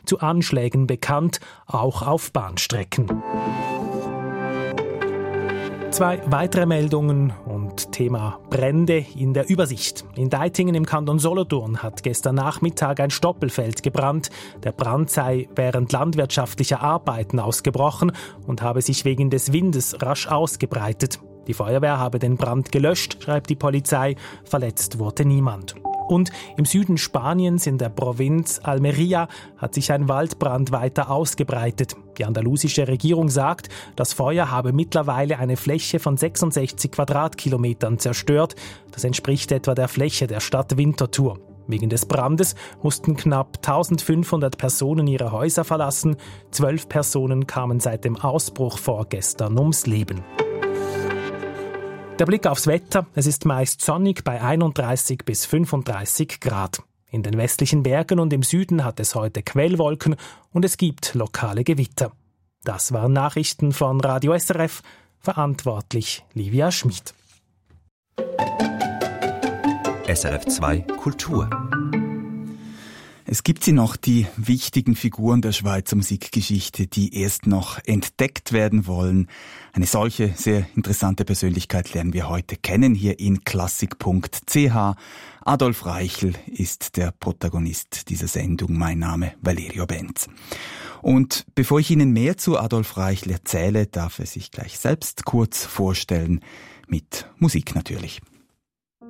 zu Anschlägen bekannt, auch auf Bahnstrecken. 2 weitere Meldungen und Thema Brände in der Übersicht. In Deitingen im Kanton Solothurn hat gestern Nachmittag ein Stoppelfeld gebrannt. Der Brand sei während landwirtschaftlicher Arbeiten ausgebrochen und habe sich wegen des Windes rasch ausgebreitet. Die Feuerwehr habe den Brand gelöscht, schreibt die Polizei. Verletzt wurde niemand. Und im Süden Spaniens in der Provinz Almería hat sich ein Waldbrand weiter ausgebreitet. Die andalusische Regierung sagt, das Feuer habe mittlerweile eine Fläche von 66 Quadratkilometern zerstört. Das entspricht etwa der Fläche der Stadt Winterthur. Wegen des Brandes mussten knapp 1500 Personen ihre Häuser verlassen. 12 Personen kamen seit dem Ausbruch vorgestern ums Leben. Der Blick aufs Wetter. Es ist meist sonnig bei 31 bis 35 Grad. In den westlichen Bergen und im Süden hat es heute Quellwolken und es gibt lokale Gewitter. Das waren Nachrichten von Radio SRF. Verantwortlich Livia Schmid. SRF 2 Kultur. Es gibt sie noch, die wichtigen Figuren der Schweizer Musikgeschichte, die erst noch entdeckt werden wollen. Eine solche sehr interessante Persönlichkeit lernen wir heute kennen hier in klassik.ch. Adolf Reichel ist der Protagonist dieser Sendung. Mein Name Valerio Benz. Und bevor ich Ihnen mehr zu Adolf Reichel erzähle, darf er sich gleich selbst kurz vorstellen, mit Musik natürlich.